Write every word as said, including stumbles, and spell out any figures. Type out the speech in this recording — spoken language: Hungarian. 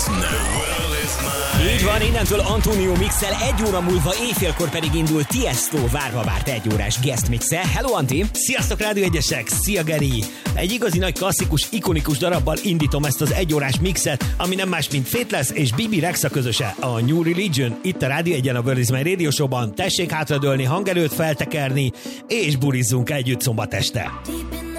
Így van, innentől Antonio mixel, egy óra múlva éjfélkor pedig indul Tiesto várva várt egy órás guest mixe. Hello, Anti! Sziasztok, Rádió egyesek! Szia, Geri! Egy igazi nagy klasszikus, ikonikus darabbal indítom ezt az egy órás mixet, ami nem más, mint Faithless és Bibi Rexha közöse, a New Religion, itt a Rádió egyen, a World is My Radio Show-ban. Tessék hátradőlni, hangerőt feltekerni, és burizzunk együtt szombat este.